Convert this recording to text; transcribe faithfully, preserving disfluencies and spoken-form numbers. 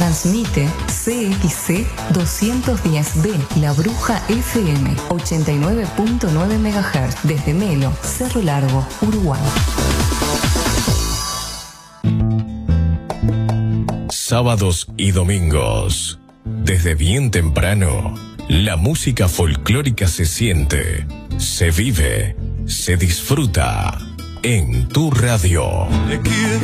Transmite C X C doscientos diez B, La Bruja F M, ochenta y nueve punto nueve megahertz, desde Melo, Cerro Largo, Uruguay. Sábados y domingos, desde bien temprano, la música folclórica se siente, se vive, se disfruta en tu radio. Te quiero